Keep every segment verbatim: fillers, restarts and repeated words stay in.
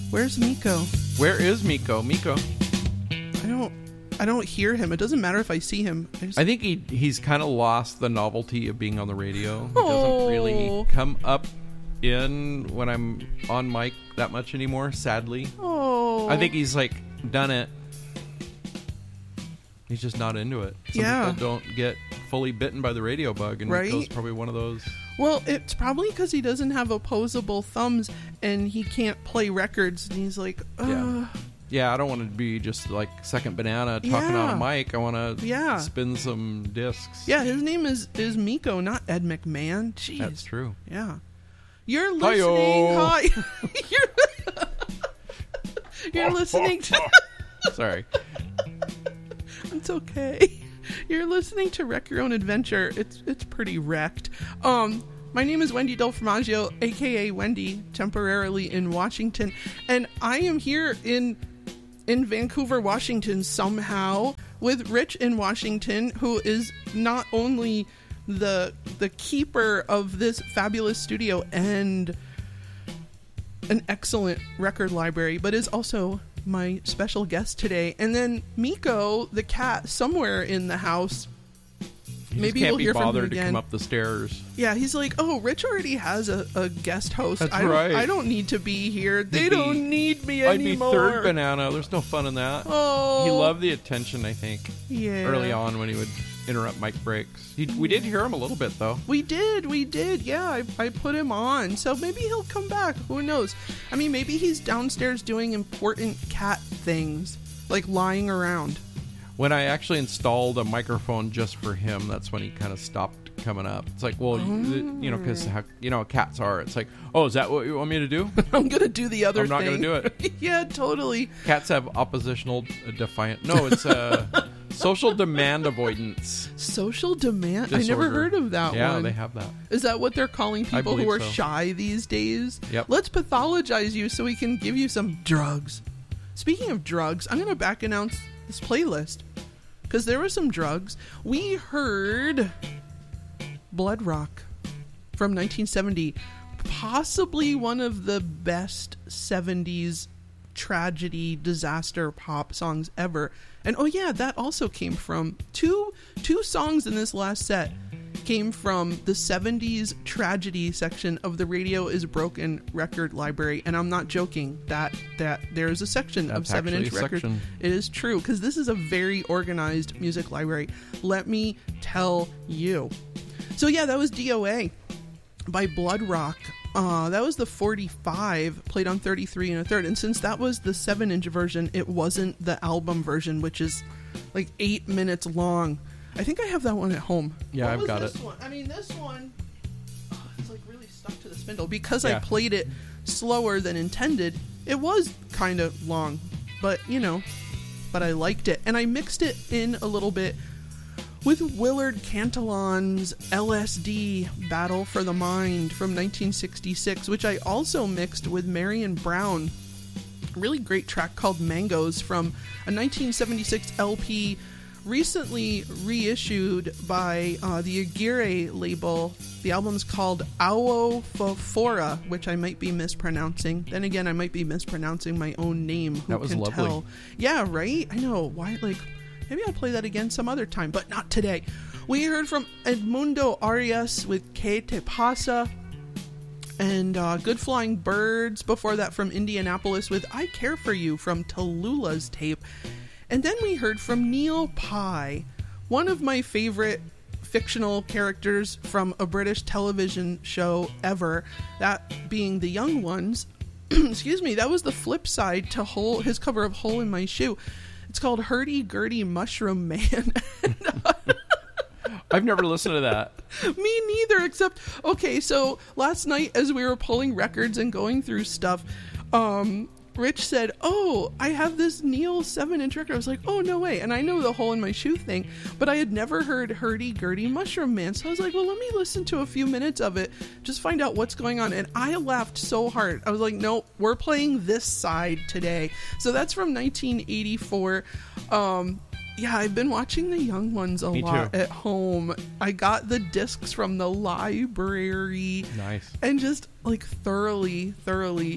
Where's Miko? Where is Miko? Miko. I don't I don't hear him. It doesn't matter if I see him. I, just... I think he he's kind of lost the novelty of being on the radio. He oh. doesn't really come up in when I'm on mic that much anymore, sadly. Oh. I think he's like done it. He's just not into it. Some yeah. people don't get fully bitten by the radio bug, and right? Miko's probably one of those. Well, it's probably because he doesn't have opposable thumbs and he can't play records. And he's like, uh. Yeah. Yeah, I don't want to be just like second banana talking yeah. on a mic. I want to yeah. spin some discs. Yeah, his name is, is Miko, not Ed McMahon. Jeez. That's true. Yeah. You're listening. Hi. You're, You're listening to... Sorry. It's okay. You're listening to Wreck Your Own Adventure. It's it's pretty wrecked. Um, my name is Wendy Del Formaggio, aka Wendy, temporarily in Washington, and I am here in in Vancouver, Washington, somehow with Rich in Washington, who is not only the the keeper of this fabulous studio and an excellent record library, but is also my special guest today. And then Miko, the cat, somewhere in the house. He Maybe can't we'll be hear from him bothered to again. come up the stairs. Yeah, he's like, oh, Rich already has a, a guest host. That's I don't, right. I don't need to be here. They He'd be- don't need me I'd anymore. be third banana. There's no fun in that. Oh, He loved the attention, I think, yeah. early on when he would interrupt mic breaks. He, we did hear him a little bit, though. We did, we did. Yeah, I, I put him on. So maybe he'll come back. Who knows? I mean, maybe he's downstairs doing important cat things, like lying around. When I actually installed a microphone just for him, that's when he kind of stopped coming up. It's like, well, you, you know, because you know, cats are. It's like, oh, is that what you want me to do? I'm gonna do the other I'm not thing. gonna do it. Yeah, totally. Cats have oppositional uh, defiant. No, it's uh, social demand avoidance. Social demand? I Disorder. never heard of that Yeah, one. they have that. Is that what they're calling I people who believe are so. shy these days? Yep. Let's pathologize you so we can give you some drugs. Speaking of drugs, I'm going to back announce this playlist because there were some drugs. We heard Blood Rock from nineteen seventy, possibly one of the best seventies tragedy disaster pop songs ever. And oh yeah, that also came from two two songs in this last set came from the seventies tragedy section of the Radio Is Broken record library. And I'm not joking that that there's a section That's of seven inch actually a records. section. It is true, because this is a very organized music library, let me tell you. So yeah, that was D O A by Blood Rock. Uh, that was the forty-five, played on thirty-three and a third. And since that was the seven inch version, it wasn't the album version, which is like eight minutes long. I think I have that one at home. Yeah, What I've was got this it. One? I mean, this one, oh, it's like really stuck to the spindle. Because Yeah. I played it slower than intended, it was kind of long. But, you know, but I liked it. And I mixed it in a little bit with Willard Cantillon's L S D Battle for the Mind from nineteen sixty-six, which I also mixed with Marion Brown. A really great track called Mangoes from a nineteen seventy-six L P recently reissued by uh, the Aguirre label. The album's called Awofofora, which I might be mispronouncing. Then again, I might be mispronouncing my own name. Who That was can lovely. tell? Yeah, right? I know. Why, like... Maybe I'll play that again some other time, but not today. We heard from Edmundo Arias with Que Te Pasa, and uh, Good Flying Birds before that from Indianapolis with I Care For You from Tallulah's tape. And then we heard from Neil Pye, one of my favorite fictional characters from a British television show ever, that being The Young Ones. Excuse me, that was the flip side to Hole, his cover of Hole in My Shoe. It's called Hurdy Gurdy Mushroom Man. I've never listened to that. Me neither, except, okay, so last night as we were pulling records and going through stuff, um, Rich said, oh, I have this Neil seven inch record. I was like, oh, no way. And I know the Hole in My Shoe thing, but I had never heard Hurdy Gurdy Mushroom Man. So I was like, well, let me listen to a few minutes of it, just find out what's going on. And I laughed so hard. I was like, no, we're playing this side today. So that's from nineteen eighty-four. Um, yeah, I've been watching The Young Ones a Me lot too. at home. I got the discs from the library. Nice. And just like thoroughly, thoroughly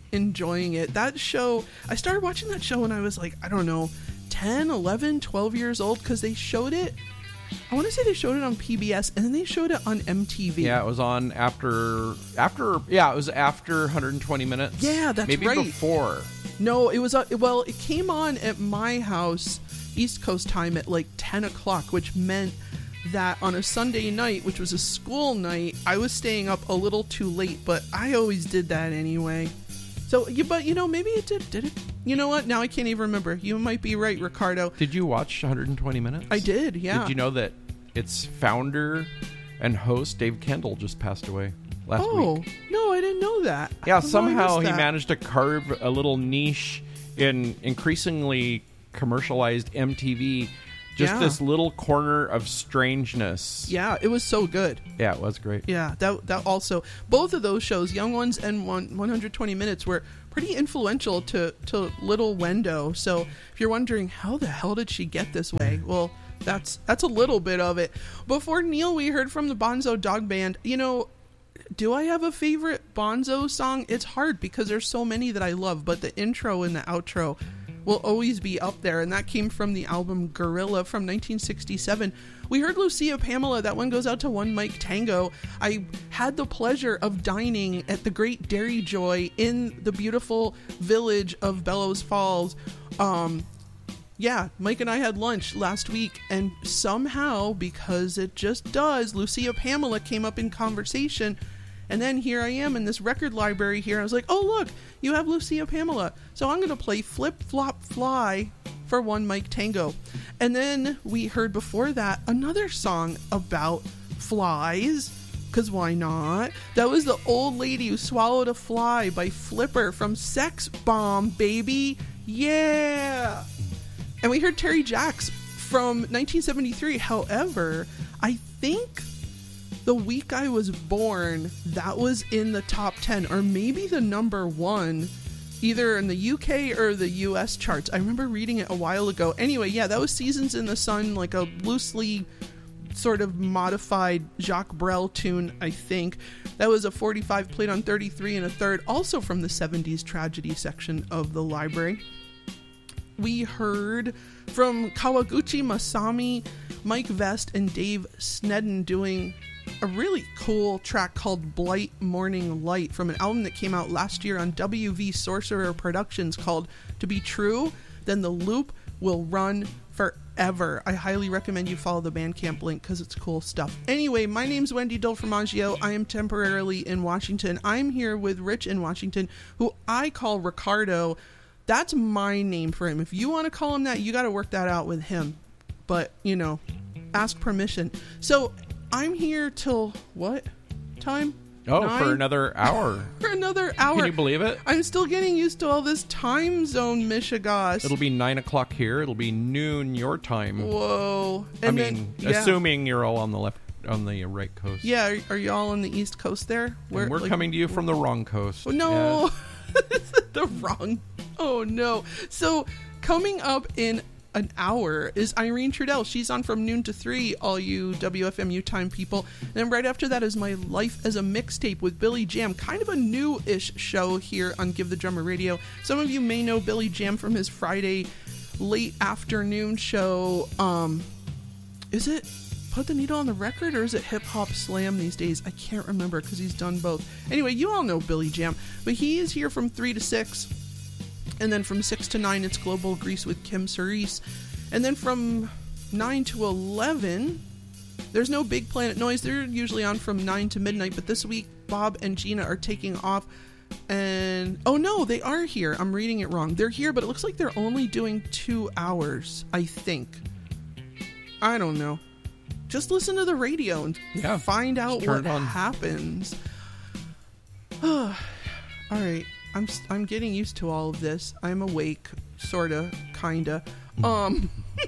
enjoying it. That show, I started watching that show when I was like, I don't know, ten, eleven, twelve years old, because they showed it, I want to say they showed it on P B S, and then they showed it on M T V. Yeah, it was on after, after, yeah, it was after one hundred twenty minutes. Yeah, that's Maybe right. Maybe before. No, it was, uh, well, it came on at my house, East Coast time, at like ten o'clock, which meant that on a Sunday night, which was a school night, I was staying up a little too late, but I always did that anyway. So, you, but you know, maybe it did, did it? You know what? Now I can't even remember. You might be right, Ricardo. Did you watch one hundred twenty minutes? I did, yeah. Did you know that its founder and host, Dave Kendall, just passed away last oh, week? No, I didn't know that. Yeah, How somehow he managed to carve a little niche in increasingly commercialized M T V. Just yeah. this little corner of strangeness. Yeah, it was so good. Yeah, it was great. Yeah, that that also, both of those shows, Young Ones and one, one hundred twenty minutes, were pretty influential to, to little Wendo. So if you're wondering, how the hell did she get this way? Well, that's that's a little bit of it. Before Neil, we heard from the Bonzo Dog Band. You know, do I have a favorite Bonzo song? It's hard because there's so many that I love, but the intro and the outro will always be up there, and that came from the album Gorilla from nineteen sixty-seven. We heard Lucia Pamela. That one goes out to One Mike Tango. I had the pleasure of dining at the Great Dairy Joy in the beautiful village of Bellows Falls. Um, yeah, Mike and I had lunch last week, and somehow, because it just does, Lucia Pamela came up in conversation. And then here I am in this record library here. I was like, oh, look, you have Lucia Pamela. So I'm going to play Flip Flop Fly for One Mike Tango. And then we heard before that another song about flies, because why not? That was The Old Lady Who Swallowed a Fly by Flipper from Sex Bomb, baby. Yeah. And we heard Terry Jacks from nineteen seventy-three. However, I think the week I was born, that was in the top ten, or maybe the number one, either in the U K or the U S charts. I remember reading it a while ago. Anyway, yeah, that was Seasons in the Sun, like a loosely sort of modified Jacques Brel tune, I think. That was a forty-five played on thirty-three and a third, also from the seventies tragedy section of the library. We heard from Kawaguchi Masami, Mike Vest, and Dave Snedden doing a really cool track called Blight Morning Light from an album that came out last year on W V Sorcerer Productions called To Be True, Then the Loop Will Run Forever. I highly recommend you follow the Bandcamp link because it's cool stuff. Anyway, my name's Wendy Dolframaggio. I am temporarily in Washington. I'm here with Rich in Washington, who I call Ricardo. That's my name for him. If you want to call him that, you got to work that out with him. But, you know, ask permission. So I'm here till what time? Oh, Nine? for another hour. For another hour. Can you believe it? I'm still getting used to all this time zone mishigas. It'll be nine o'clock here. It'll be noon your time. Whoa. And I mean, then, yeah. assuming you're all on the left, on the right coast. Yeah, are, are you all on the East Coast there? Where, we're like, coming to you from the wrong coast. Oh, no. Yes. The wrong. Oh, no. So coming up in an hour is Irene Trudell. She's on from noon to three, all you W F M U time people. And then right after that is My Life as a Mixtape with Billy Jam, kind of a new-ish show here on Give the Drummer Radio. Some of you may know Billy Jam from his Friday late afternoon show. Um, is it Put the Needle on the Record, or is it Hip Hop Slam these days? I can't remember because he's done both. Anyway, you all know Billy Jam, but he is here from three to six. And then from six to nine, it's Global Grease with Kim Cerise. And then from nine to eleven, there's no Big Planet Noise. They're usually on from nine to midnight. But this week, Bob and Gina are taking off. And, oh no, they are here. I'm reading it wrong. They're here, but it looks like they're only doing two hours, I think. I don't know. Just listen to the radio and yeah, find out what on. happens. All right. I'm I'm getting used to all of this. I'm awake, sorta, kinda. Um,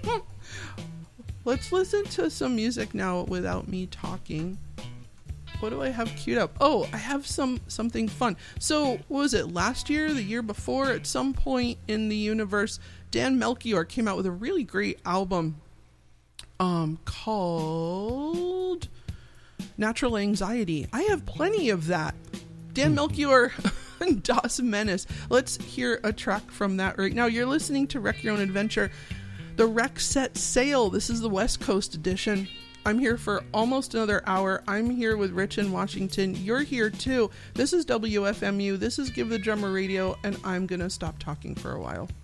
let's listen to some music now without me talking. What do I have queued up? Oh, I have some something fun. So, what was it? Last year, the year before, at some point in the universe, Dan Melchior came out with a really great album, um, called Natural Anxiety. I have plenty of that. Dan Melchior. Das Menace. Let's hear a track from that right now. You're listening to Wreck Your Own Adventure. The Wreck Set Sail. This is the West Coast edition. I'm here for almost another hour. I'm here with Rich in Washington. You're here too. This is W F M U. This is Give the Drummer Radio, and I'm going to stop talking for a while.